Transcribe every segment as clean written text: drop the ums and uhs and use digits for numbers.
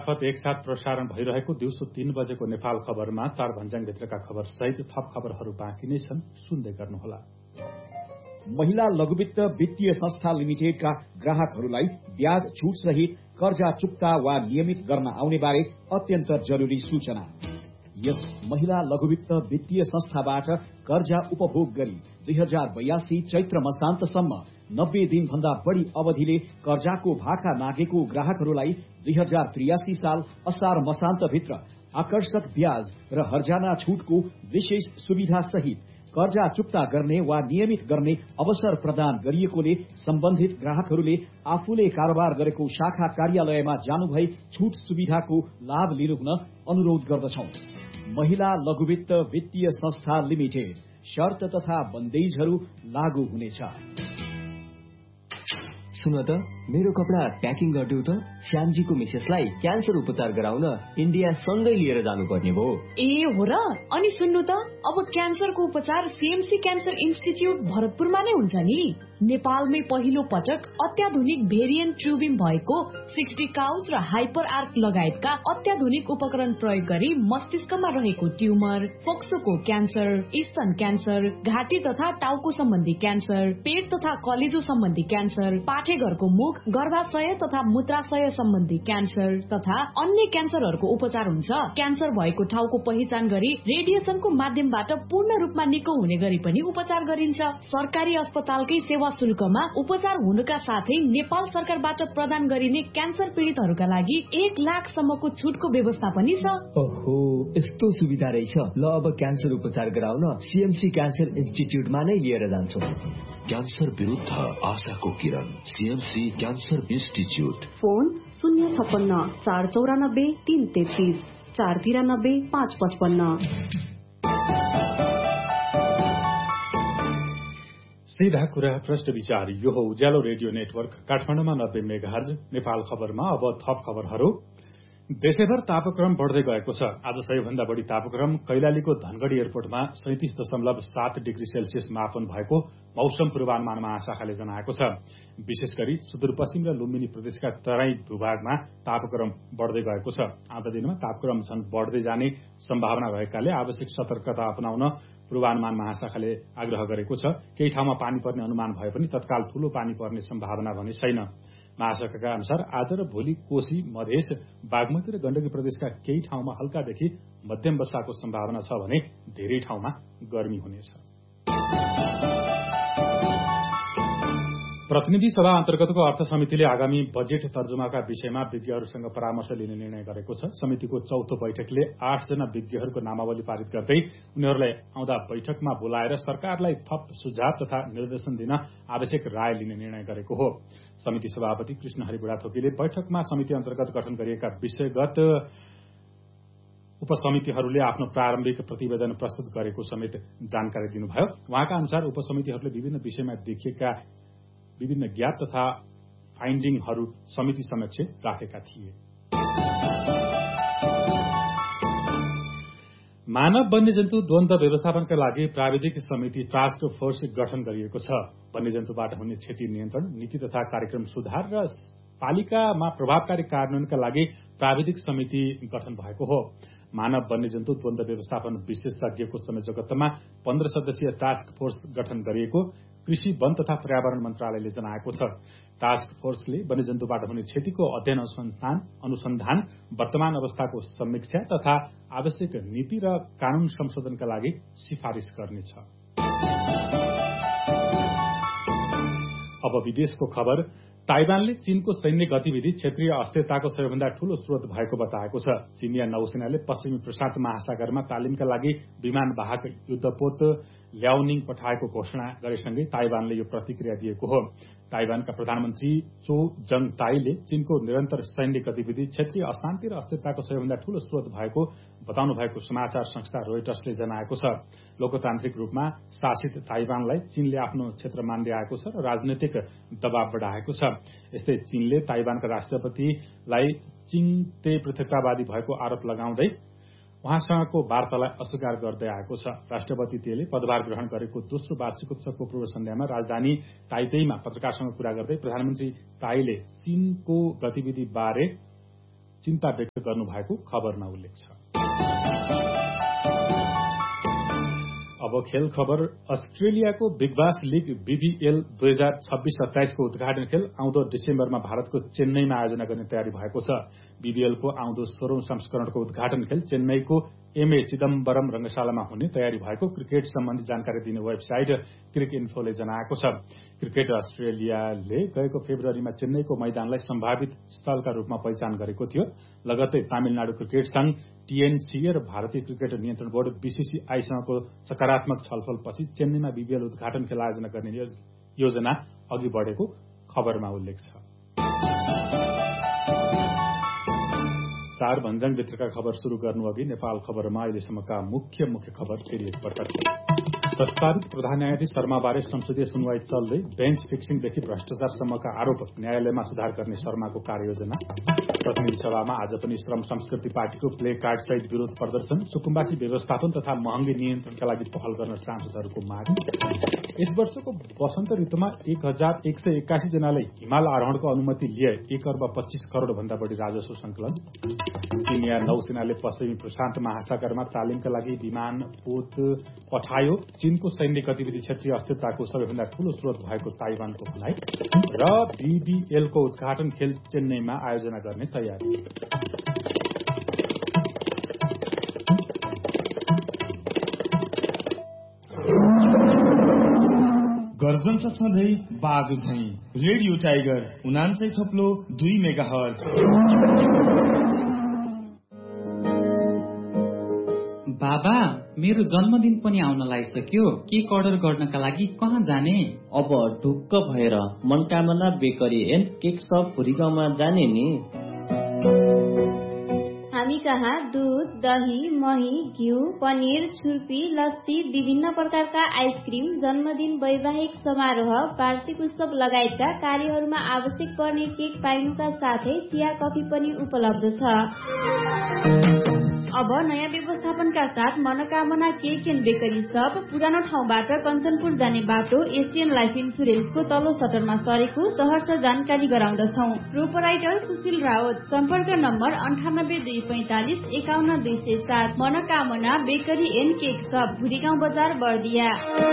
एकसाथ प्रसारण भइरहेको दिउँसो 3 बजेको नेपाल खबरमा 4 भन्ज्याङभित्रका खबर सहित थप खबरहरू बाँकी नै छन्, सुन्दै गर्नुहोला। महिला लघुवित्त वित्तीय संस्था लिमिटेडका ग्राहकहरूलाई ब्याज छुट सहित कर्जा चुक्ता वा नियमित गर्न आउने बारे अत्यन्त जरुरी सूचना। यस महिला लघुवित्त वित्तीय संस्थाबाट कर्जा उपभोग गरी 2082 चैत्र मसान्तसम्म 90 दिन भन्दा बढ़ी अवधिले कर्जाको भाका नागेको ग्राहकहरूलाई 2083 साल असार मसान्तभित्र आकर्षक ब्याज र हर्जाना छुटको विशेष सुविधा सहित कर्जा चुक्ता गर्ने वा नियमित गर्ने अवसर प्रदान गरिएकोले सम्बन्धित ग्राहकहरूले आफूले कारोबार गरेको शाखा कार्यालयमा जानुभई छुट सुविधाको लाभ लिनुहुन अनुरोध गर्दछौं। महिला लघुवित्त वित्तीय संस्था लिमिटेड, शर्त तथा बन्देजहरू लागू हुनेछ। सुन त, मेरो कपडा प्याकिङ गरिदेऊ त। श्यामजीको मिसेसलाई क्यान्सर उपचार गराउन इन्डिया सँगै लिएर जानुपर्ने भयो। ए हो र? अनि सुन्नु त, अब क्यान्सरको उपचार सीएमसी क्यान्सर इन्स्टिच्युट भरतपुरमा नै हुन्छ नि। नेपालमै पहिलो पटक अत्याधुनिक भेरिएन्ट ट्युबिङ भएको 60 काउज र हाइपर आर्क लगायतका अत्याधुनिक उपकरण प्रयोग गरी मस्तिष्कमा रहेको ट्युमर, फोक्सोको क्यान्सर, स्तन क्यान्सर, घाँटी तथा टाउको सम्बन्धी क्यान्सर, पेट तथा कलेजो सम्बन्धी क्यान्सर, पाठेघरको मुख, गर्भाशय तथा मूत्राशय सम्बन्धी क्यान्सर तथा अन्य क्यान्सरहरूको उपचार हुन्छ। क्यान्सर भएको ठाउँको पहिचान गरी रेडिएसनको माध्यमबाट पूर्ण रूपमा निको हुने गरी पनि उपचार गरिन्छ। सरकारी अस्पतालकै सेवा शुल्कमा उपचार हुनुका साथै नेपाल सरकारबाट प्रदान गरिने क्यान्सर पीड़ितहरूका लागि 1 लाखसम्मको छुटको व्यवस्था पनि छ। ओहो, यस्तो सुविधा रहेछ। ल, अब क्यान्सर उपचार गराउन सीएमसी क्यान्सर इन्स्टिच्युटमा नै लिएर जान्छु। क्यान्सर विरुद्ध आशाको किरण, सीएमसी क्यान्सर इन्स्टिच्युट। फोन 056 494 333 493 555। सीधा कुरा, प्रश्न विचार। यो हो उज्यालो रेडियो नेटवर्क, काठमाडौँमा 90 मेगाहर्ज। नेपाल खबरमा अब थप खबरहरू। देशैभर तापक्रम बढ़दै गएको छ। आज सबैभन्दा बढ़ी तापक्रम कैलालीको धनगढ़ी एयरपोर्टमा 37.7 डिग्री सेल्सियस मापन भएको मौसम पूर्वानुमान महाशाखाले जनाएको छ। विशेष गरी सुदूरपश्चिम र लुम्बिनी प्रदेशका तराई भूभागमा तापक्रम बढ़दै गएको छ। आउँदो दिनमा तापक्रम झन बढ़दै जाने सम्भावना भएकाले आवश्यक सतर्कता अपनाउन पूर्वानुमान महाशाखाले आग्रह गरेको छ। केही ठाउँमा पानी पर्ने अनुमान भए पनि तत्काल ठूलो पानी पर्ने सम्भावना भने छैन। महाशाखाका अनुसार आज र भोलि कोशी, मधेस, बागमती र गण्डकी प्रदेशका केही ठाउँमा हल्कादेखि मध्यम वर्षाको सम्भावना छ भने धेरै ठाउँमा गर्मी हुनेछ। प्रतिनिधि सभा अन्तर्गतको अर्थ समितिले आगामी बजेट तर्जुमाका विषयमा विज्ञहरूसँग परामर्श लिने निर्णय गरेको छ। समितिको चौथो बैठकले 8 जना विज्ञहरूको नामावली पारित गर्दै उनीहरूलाई आउँदा बैठकमा बोलाएर सरकारलाई थप सुझाव तथा निर्देशन दिन आवश्यक राय लिने निर्णय गरेको हो। समिति सभापति कृष्णहरि बुढाथोकीले बैठकमा समिति अन्तर्गत गठन गरिएका विषयगत उपसमितिहरूले आफ्नो प्रारम्भिक प्रतिवेदन प्रस्तुत गरेको समेत जानकारी दिनुभयो। उहाँका अनुसार उपसमितिहरूले विभिन्न विषयमा देखिएका विभिन्न ज्ञात तथा फाइन्डिङहरू समिति समक्ष राखेका थिए। मानव वन्यजन्तु द्वन्द्व व्यवस्थापनका लागि प्राविधिक समिति टास्क फोर्स गठन गरिएको छ। वन्यजन्तुबाट हुने क्षति नियन्त्रण, नीति तथा कार्यक्रम सुधार र पालिकामा प्रभावकारी कार्यान्वयनका लागि प्राविधिक समिति गठन भएको हो। मानव वन्यजन्तु द्वन्द्व व्यवस्थापन विशेषज्ञको संयोजकत्वमा 15 सदस्यीय टास्क फोर्स गठन गरिएको कृषि, वन तथा पर्यावरण मन्त्रालयले जनाएको छ। टास्क फोर्सले वन्यजन्तुबाट हुने क्षतिको अध्ययन अनुसन्धान, वर्तमान अवस्थाको समीक्षा तथा आवश्यक नीति र कानून संशोधनका लागि सिफारिश गर्नेछ। अब विदेशको खबर। ताइवानले चीनको सैन्य गतिविधि क्षेत्रीय अस्थिरताको सबैभन्दा ठूलो स्रोत भएको बताएको छ। चीनिया नौसेनाले पश्चिमी प्रशान्त महासागरमा तालिमका लागि विमान वाहक युद्धपोत ल्याओनिङ पठाएको घोषणा गरेसँगै ताइवानले यो प्रतिक्रिया दिएको हो। ताइवानका प्रधानमन्त्री चो जङ ताईले चीनको निरन्तर सैन्य गतिविधि क्षेत्रीय अशान्ति र अस्थिरताको सबैभन्दा ठूलो स्रोत भएको बताउनु भएको समाचार संस्था रोयटर्सले जनाएको छ। लोकतान्त्रिक रूपमा शासित ताइवानलाई चीनले आफ्नो क्षेत्र मान्दै आएको छ र राजनैतिक दबाव बढ़ाएको छ। यस्तै चीनले ताइवानका राष्ट्रपतिलाई चिङते पृथकतावादी भएको आरोप लगाउँदै उहाँसँगको वार्तालाई अस्वीकार गर्दै आएको छ। राष्ट्रपति तेले पदभार ग्रहण गरेको दोस्रो वार्षिकोत्सवको पूर्व सन्ध्यामा राजधानी ताइपेईमा पत्रकारसँग कुरा गर्दै प्रधानमन्त्री ताईले चीनको गतिविधि बारे चिन्ता व्यक्त गर्नुभएको खबरमा उल्लेख छ। अब खेल खबर। अस्ट्रेलियाको बिग बास लीग BBL 2026-27 को उद्घाटन खेल आउँदो डिसेम्बरमा भारतको चेन्नईमा आयोजना गर्ने तयारी भएको छ। BBL को आउँदो 16औं संस्करणको उद्घाटन खेल चेन्नईको MA चिदम्बरम रंगशालामा हुने तयारी भएको क्रिकेट सम्बन्धी जानकारी दिने वेबसाइट क्रिक इन्फोले जनाएको छ। क्रिकेट अस्ट्रेलियाले गएको फेब्रुअरीमा चेन्नईको मैदानलाई सम्भावित स्थलका रूपमा पहिचान गरेको थियो। लगत्तै तमिलनाडु क्रिकेट संघ TNCA र भारतीय क्रिकेट नियन्त्रण बोर्ड BCCI-सँगको सकारात्मक छलफलपछि चेन्नईमा BBL उद्घाटन खेल आयोजना गर्ने योजना अघि बढेको खबरमा उल्लेख छ। चार भन्ज्याङ भित्रका खबर शुरू गर्नु अघि नेपाल खबरमा अहिलेसम्मका मुख्य खबर फेरि एकपटक। प्रस्तावित प्रधान न्यायाधीश शर्माबारे संसदीय सुनवाई चल्दै बेन्च फिक्सिङदेखि भ्रष्टाचारसम्मका आरोप न्यायालयमा सुधार गर्ने शर्माको कार्ययोजना। प्रतिनिधि सभामा आज पनि श्रम संस्कृति पार्टीको प्ले कार्ड सहित विरोध प्रदर्शन। सुकुम्बासी व्यवस्थापन तथा महँगी नियन्त्रणका लागि पहल गर्न सांसदहरूको माग। यस वर्षको वसन्त ऋतुमा 1181 जनाले हिमाल आरोहणको अनुमति लिए 1 अर्ब 25 करोड़ भन्दा बढ़ी राजस्व संकलन। चिनिया नौसेनाले पश्चिमी प्रशान्त महासागरमा तालिमका लागि विमान पोत पठायो। चीनको सैन्य गतिविधि क्षेत्रीय अस्थिरताको सबैभन्दा ठूलो स्रोत भएको ताइवानको भनाई र BBL को उद्घाटन खेल चेन्नईमा आयोजना गर्ने तयारी। गर्जन छ सधैँ बागु झैं रेडियो टाइगर 99.2 मेगाहर्ज। बाबा, मेरो जन्मदिन पनि आउन लागिसक्यो। केक अर्डर गर्नका लागि कहाँ जाने? अब ढुक्क भएर मनकामना बेकरी एन्ड केक शप भुरीगाउँमा जाने नि। हामी कहाँ दूध, दही, मही, घिउ, पनिर, छुर्पी, लस्सी, विभिन्न प्रकारका आइसक्रिम, जन्मदिन, वैवाहिक समारोह, वार्षिक उत्सव लगायतका कार्यहरूमा आवश्यक पर्ने केक पाइनुका साथै चिया कफी पनि उपलब्ध छ। अब नयाँ व्यवस्थापनका साथ मनोकामना केक एन्ड बेकरी शप पुरानो ठाउँबाट कञ्चनपुर जाने बाटो एसियन लाइफ इन्सुरेन्सको तल्लो सटरमा सरेको सहर्ष जानकारी गराउँदछौ। प्रोपराइटर सुशील रावत। सम्पर्क number 9824455207। Manokamana bakery and cake शप, भुरीगाउँ बजार, बर्दिया।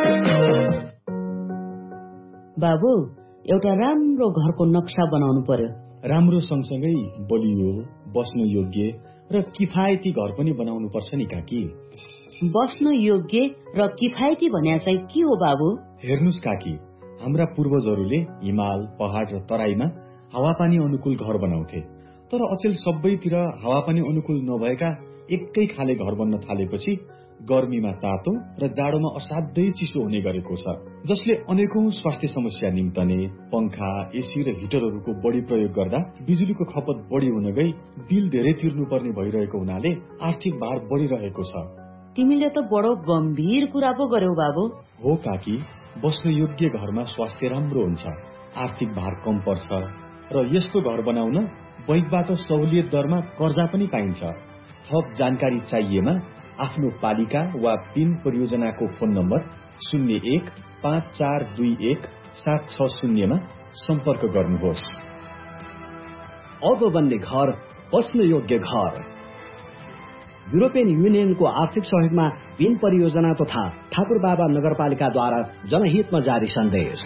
बाबु, एउटा राम्रो घरको नक्सा बनाउनु पर्यो। राम्रो सँगसँगै बलियो, बस्न योग्य र किफायती घर पनि बनाउनु पर्छ नि काकी। बस्न योग्य र किफायती भन्या चाहिँ के हो बाबु? हेर्नुस् काकी, हाम्रा पूर्वजहरूले हिमाल, पहाड र तराईमा हावापानी अनुकूल घर बनाउँथे। तर अचेल सबैतिर हावापानी अनुकूल नभएका एकै खाले घर बन्न थालेपछि गर्मीमा तातो र जाडोमा असाध्यै चिसो हुने गरेको छ, जसले अनेकौं स्वास्थ्य समस्या निम्तने। पंखा, एसी र हिटरहरूको बढी प्रयोग गर्दा बिजुलीको खपत बढी हुन गई बिल धेरै तिर्नुपर्ने भइरहेको हुनाले आर्थिक भार बढिरहेको छ। तिमीले त बडो गम्भीर कुरा पो गर्यौ बाबु। हो काकी, बस्न योग्य घरमा स्वास्थ्य राम्रो हुन्छ, आर्थिक भार कम पर्छ र यस्तो घर बनाउन बैंकबाट सहुलियत दरमा कर्जा पनि पाइन्छ। थप जानकारी चाहिएमा आफ्नो पालिका वा पिन परियोजनाको फोन नम्बर 015421 मा सम्पर्क गर्नुहोस्। अब बन्ने घर बस्न योग्य घर। युरोपियन युनियनको आर्थिक सहयोगमा पिन परियोजना तथा ठाकुर बाबा नगरपालिकाद्वारा जनहितमा जारी सन्देश।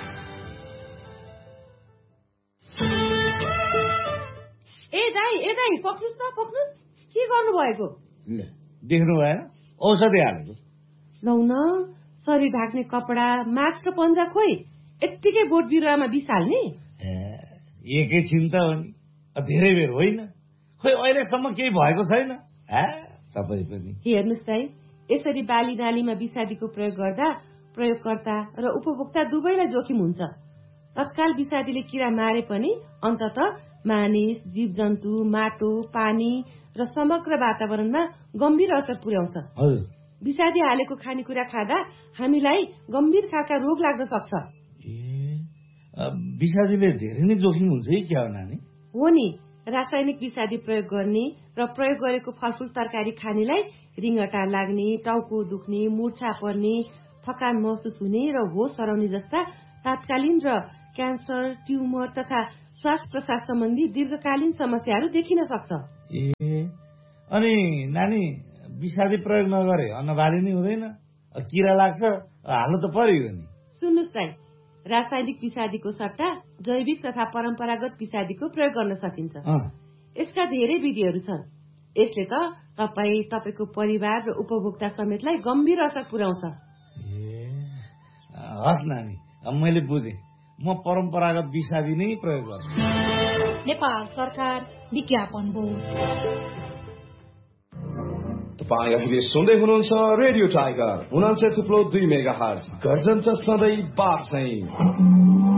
पक्नुस् के गर्नु भएको? देख्नु भएन, औषधि हालेको। लौ न, शरीर ढाक्ने कपडा, मास्क र पन्जा खोइ यत्तिकै बोट बिरुवामा बिसाल्ने? एकैछिन त हो नि, धेरै बेर होइन। खोइ अहिलेसम्म केही भएको छैन। तपाईँ पनि हेर्नुहोस् है, यसरी बाली नालीमा विषादीको प्रयोग गर्दा प्रयोगकर्ता र उपभोक्ता दुवैलाई जोखिम हुन्छ। तत्काल विषादीले किरा मारे पनि अन्तत मानिस, जीव जन्तु, माटो, पानी र समग्र वातावरणमा गम्भीर असर पुर्याउँछ। विषादी हालेको खानेकुरा खाँदा हामीलाई गम्भीर खालका रोग लाग्न सक्छ। विषादीले धेरै नै जोखिम हुन्छ है क्या नानी? हो नि, रासायनिक विषादी प्रयोग गर्ने र प्रयोग गरेको फलफुल तरकारी खानेलाई रिङ्गटा लाग्ने, टाउको दुख्ने, मूर्छा पर्ने, थकान महसुस हुने र होस हराउने जस्ता तात्कालीन र क्यान्सर, ट्युमर तथा श्वास प्रश्वास सम्बन्धी दीर्घकालीन समस्याहरू देखिन सक्छ। अनि नानी विषादी प्रयोग नगरे अन्नबाली नै हुँदैन, किरा लाग्छ, हाल्नु त पर्यो नि। सुन्नुहोस् दाइ, रासायनिक विषादीको सट्टा जैविक तथा परम्परागत विषादीको प्रयोग गर्न सकिन्छ। यसका धेरै विधिहरू छन्। यसले त तपाईको परिवार र उपभोक्ता समेतलाई गम्भीर असर पुर्याउँछ। हस् नानी, मैले बुझेँ। म परम्परागत विषादी नै प्रयोग गर्छु। नेपाल सरकार विज्ञापन बोर्ड। तपाईँ अहिले सुन्दै हुनुहुन्छ रेडियो टाइगर 89.2 मेगाहर्ज। गर्जन सधैँ बाप चाहिँ।